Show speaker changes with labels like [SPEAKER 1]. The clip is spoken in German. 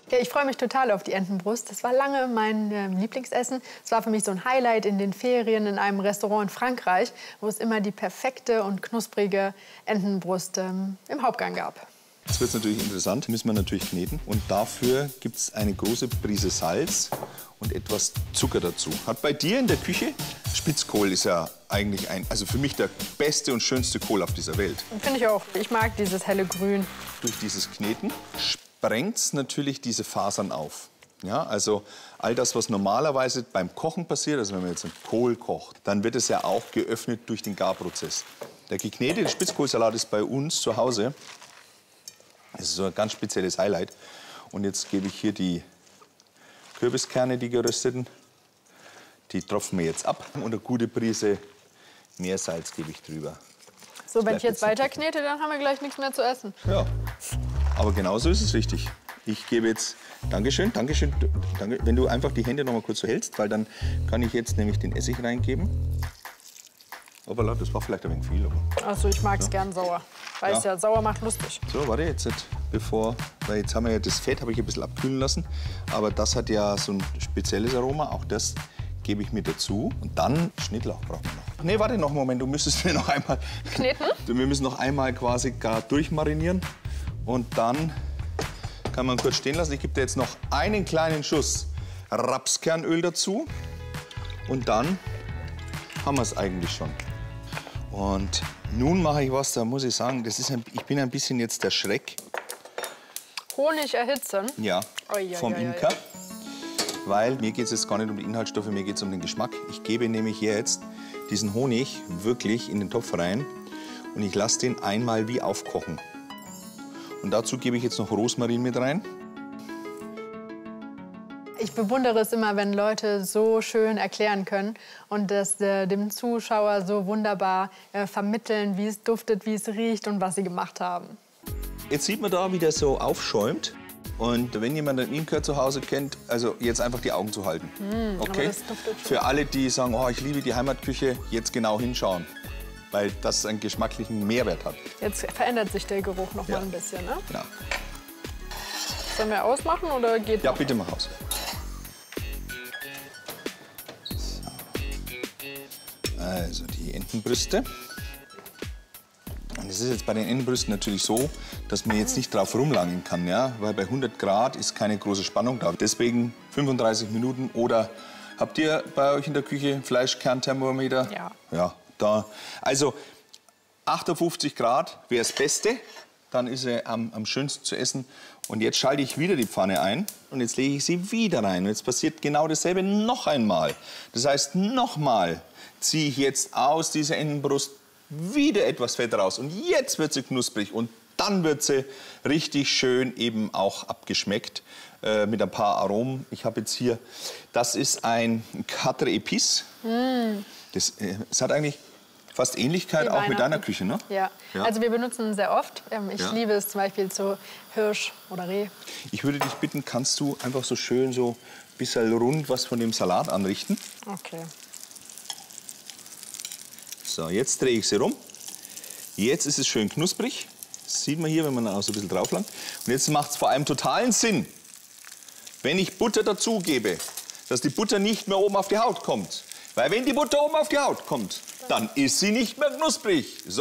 [SPEAKER 1] Ja, ich freue mich total auf die Entenbrust. Das war lange mein Lieblingsessen. Es war für mich so ein Highlight in den Ferien in einem Restaurant in Frankreich, wo es immer die perfekte und knusprige Entenbrust im Hauptgang gab.
[SPEAKER 2] Jetzt wird es natürlich interessant, müssen wir natürlich kneten. Und dafür gibt es eine große Prise Salz und etwas Zucker dazu. Hat bei dir in der Küche, Spitzkohl ist ja eigentlich also für mich der beste und schönste Kohl auf dieser Welt.
[SPEAKER 1] Finde ich auch. Ich mag dieses helle Grün.
[SPEAKER 2] Durch dieses Kneten sprengt natürlich diese Fasern auf. Ja, also all das, was normalerweise beim Kochen passiert, also wenn man jetzt einen Kohl kocht, dann wird es ja auch geöffnet durch den Garprozess. Der geknetete Spitzkohlsalat ist bei uns zu Hause. Das ist so ein ganz spezielles Highlight. Und jetzt gebe ich hier die Kürbiskerne, die gerösteten. Die tropfen wir jetzt ab. Und eine gute Prise Meersalz gebe ich drüber.
[SPEAKER 1] So, wenn ich jetzt weiter knete, dann haben wir gleich nichts mehr zu essen.
[SPEAKER 2] Ja, aber genau so ist es richtig. Ich gebe jetzt, Dankeschön, Dankeschön, danke, wenn du einfach die Hände noch mal kurz so hältst, weil dann kann ich jetzt nämlich den Essig reingeben. Aber das war vielleicht ein wenig viel.
[SPEAKER 1] Also ich mag es gern sauer, weil es ja sauer macht lustig.
[SPEAKER 2] So, warte, jetzt weil jetzt haben wir ja das Fett, habe ich ein bisschen abkühlen lassen. Aber das hat ja so ein spezielles Aroma, auch das gebe ich mit dazu. Und dann Schnittlauch brauchen wir noch. Nee, warte noch einen Moment, du müsstest mir noch einmal...
[SPEAKER 1] Kneten?
[SPEAKER 2] Wir müssen noch einmal quasi gar durchmarinieren. Und dann kann man kurz stehen lassen. Ich gebe dir jetzt noch einen kleinen Schuss Rapskernöl dazu. Und dann haben wir es eigentlich schon. Und nun mache ich was, da muss ich sagen, ich bin ein bisschen jetzt der Schreck.
[SPEAKER 1] Honig erhitzen?
[SPEAKER 2] Ja, vom Imker. Weil mir geht es jetzt gar nicht um die Inhaltsstoffe, mir geht es um den Geschmack. Ich gebe nämlich jetzt diesen Honig wirklich in den Topf rein und ich lasse den einmal wie aufkochen. Und dazu gebe ich jetzt noch Rosmarin mit rein.
[SPEAKER 1] Ich bewundere es immer, wenn Leute so schön erklären können und das dem Zuschauer so wunderbar vermitteln, wie es duftet, wie es riecht und was sie gemacht haben.
[SPEAKER 2] Jetzt sieht man da, wie der so aufschäumt. Und wenn jemand einen Imker zu Hause kennt, also jetzt einfach die Augen zu halten. Okay?
[SPEAKER 1] Das duftet schon.
[SPEAKER 2] Für alle, die sagen, oh, ich liebe die Heimatküche, jetzt genau hinschauen. Weil das einen geschmacklichen Mehrwert hat.
[SPEAKER 1] Jetzt verändert sich der Geruch noch mal ein bisschen, ne?
[SPEAKER 2] Ja.
[SPEAKER 1] Sollen wir ausmachen oder geht
[SPEAKER 2] Ja,
[SPEAKER 1] noch?
[SPEAKER 2] bitte mach aus. So. Also die Entenbrüste. Und es ist jetzt bei den Entenbrüsten natürlich so, dass man jetzt nicht drauf rumlangen kann, ja? Weil bei 100 Grad ist keine große Spannung da. Deswegen 35 Minuten oder habt ihr bei euch in der Küche Fleischkernthermometer?
[SPEAKER 1] Ja.
[SPEAKER 2] Ja, da. Also 58 Grad wäre das Beste, dann ist sie am schönsten zu essen. Und jetzt schalte ich wieder die Pfanne ein und jetzt lege ich sie wieder rein. Und jetzt passiert genau dasselbe noch einmal. Das heißt, nochmal ziehe ich jetzt aus dieser Entenbrust wieder etwas Fett raus. Und jetzt wird sie knusprig und dann wird sie richtig schön eben auch abgeschmeckt mit ein paar Aromen. Ich habe jetzt hier, das ist ein Quatre Épices. Das hat eigentlich fast Ähnlichkeit auch mit deiner Küche, ne?
[SPEAKER 1] Ja. Also wir benutzen sehr oft. Ich liebe es zum Beispiel zu Hirsch oder Reh.
[SPEAKER 2] Ich würde dich bitten, kannst du einfach so schön so ein bisschen rund was von dem Salat anrichten?
[SPEAKER 1] Okay.
[SPEAKER 2] So, jetzt drehe ich sie rum. Jetzt ist es schön knusprig. Das sieht man hier, wenn man auch so ein bisschen drauf langt. Und jetzt macht es vor allem totalen Sinn, wenn ich Butter dazugebe, dass die Butter nicht mehr oben auf die Haut kommt. Weil wenn die Butter oben auf die Haut kommt, dann ist sie nicht mehr knusprig. So.